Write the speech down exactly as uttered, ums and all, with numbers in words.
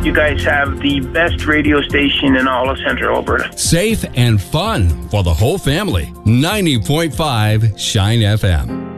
You guys have the best radio station in all of Central Alberta. Safe and fun for the whole family. ninety point five Shine F M.